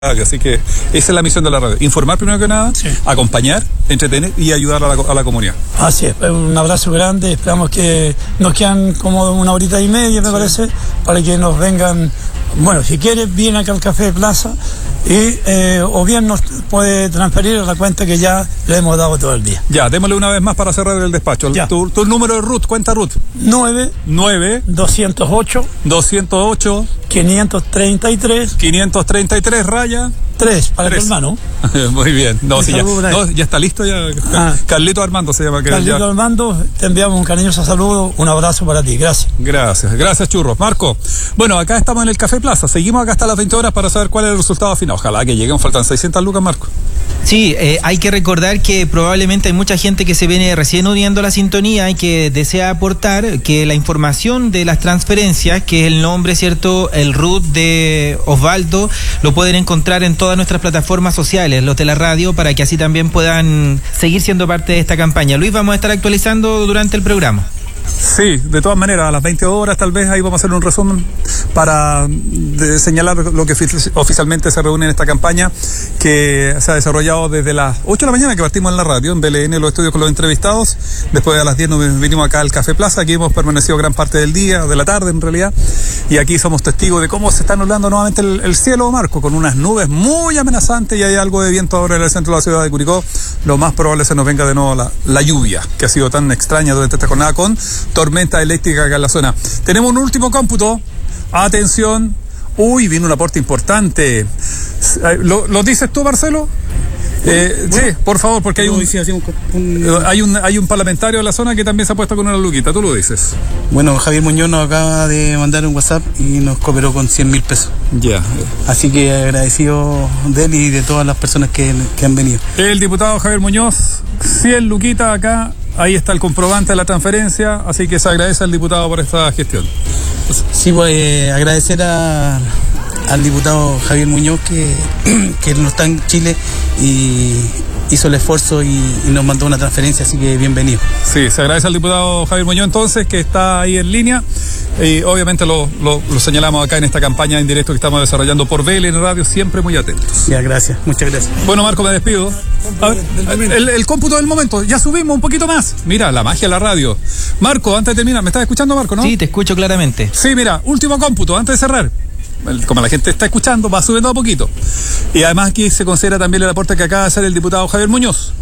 Así que esa es la misión de la radio, informar primero que nada, sí, acompañar, entretener y ayudar a la comunidad. Así es, un abrazo grande, esperamos que nos quedan como una horita y media, me parece, para que nos vengan, bueno, si quieres, viene acá al Café Plaza y o bien nos puede transferir a la cuenta que ya le hemos dado todo el día. Ya, démosle una vez más para cerrar el despacho. Tu número de RUT, cuenta RUT. 9 208 533 raya 3 para tu hermano. Muy bien. No, sí, ya está listo ya. Carlito Armando se llama. Carlito Armando, te enviamos un cariñoso saludo, un abrazo para ti. Gracias. Gracias, Churros. Marco, bueno, acá estamos en el Café Plaza. Seguimos acá hasta las 20 horas para saber cuál es el resultado final. Ojalá que lleguemos, faltan 600 lucas, Marco. Sí, hay que recordar que probablemente hay mucha gente que se viene recién uniendo a la sintonía y que desea aportar que la información de las transferencias, que es el nombre, ¿cierto?, el RUT de Osvaldo, lo pueden encontrar en todas nuestras plataformas sociales, los de la radio, para que así también puedan seguir siendo parte de esta campaña. Luis, vamos a estar actualizando durante el programa. Sí, de todas maneras, a las 20 horas tal vez ahí vamos a hacer un resumen para señalar lo que oficialmente se reúne en esta campaña que se ha desarrollado desde las 8 de la mañana que partimos en la radio, en BLN, los estudios con los entrevistados. Después a las 10 nos vinimos acá al Café Plaza, aquí hemos permanecido gran parte del día, de la tarde en realidad, y aquí somos testigos de cómo se está nublando nuevamente el cielo, Marco, con unas nubes muy amenazantes y hay algo de viento ahora en el centro de la ciudad de Curicó. Lo más probable es que se nos venga de nuevo la lluvia, que ha sido tan extraña durante esta jornada con tormenta eléctrica acá en la zona. Tenemos un último cómputo. Atención. Uy, viene un aporte importante. ¿Lo dices tú, Marcelo? Sí, por favor, porque hay un parlamentario de la zona que también se ha puesto con una luquita. Tú lo dices. Bueno, Javier Muñoz nos acaba de mandar un WhatsApp y nos cooperó con 100.000 pesos. Ya. Así que agradecido de él y de todas las personas que han venido. El diputado Javier Muñoz, 100 luquitas acá. Ahí está el comprobante de la transferencia, así que se agradece al diputado por esta gestión. Sí, pues agradecer al diputado Javier Muñoz que no está en Chile y hizo el esfuerzo y nos mandó una transferencia, así que bienvenido. Sí, se agradece al diputado Javier Muñoz entonces, que está ahí en línea, y obviamente lo señalamos acá en esta campaña en directo que estamos desarrollando por BLN Radio, siempre muy atentos. Ya, gracias, muchas gracias. Bueno, Marco, me despido. El cómputo del momento, ya subimos un poquito más. Mira, la magia de la radio. Marco, antes de terminar, ¿me estás escuchando, Marco, no? Sí, te escucho claramente. Sí, mira, último cómputo, antes de cerrar. Como la gente está escuchando, va subiendo a poquito. Y además aquí se considera también el aporte que acaba de hacer el diputado Javier Muñoz.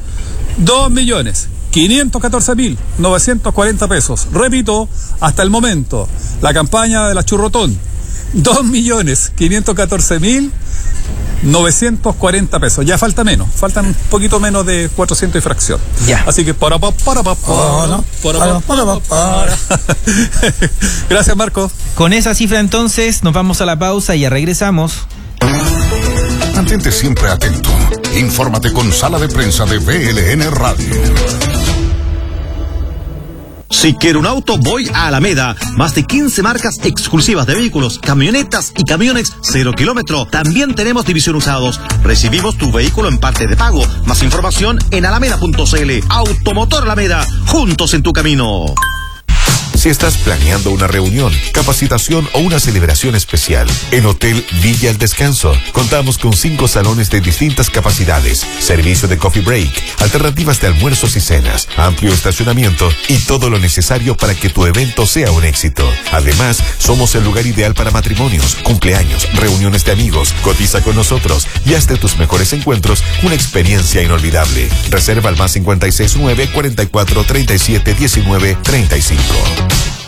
2.514.940 pesos. Repito, hasta el momento, la campaña de la Churrotón, 2.514.940 pesos. Ya falta menos, faltan un poquito menos de 400 y fracción. Ya. Así que Gracias, Marco. Con esa cifra entonces nos vamos a la pausa y ya regresamos. Mantente siempre atento. Infórmate con Sala de Prensa de BLN Radio. Si quiero un auto, voy a Alameda. Más de 15 marcas exclusivas de vehículos, camionetas y camiones 0 kilómetro. También tenemos división usados. Recibimos tu vehículo en parte de pago. Más información en alameda.cl. Automotor Alameda, juntos en tu camino. Si estás planeando una reunión, capacitación o una celebración especial, en Hotel Villa El Descanso contamos con 5 salones de distintas capacidades, servicio de coffee break, alternativas de almuerzos y cenas, amplio estacionamiento y todo lo necesario para que tu evento sea un éxito. Además, somos el lugar ideal para matrimonios, cumpleaños, reuniones de amigos. Cotiza con nosotros y haz de tus mejores encuentros una experiencia inolvidable. Reserva al +569 44 37 19 35.